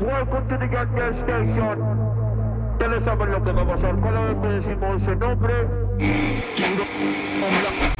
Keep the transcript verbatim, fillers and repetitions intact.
Welcome to the gas station. Ustedes saben lo que va a pasar cada vez que decimos ese nombre.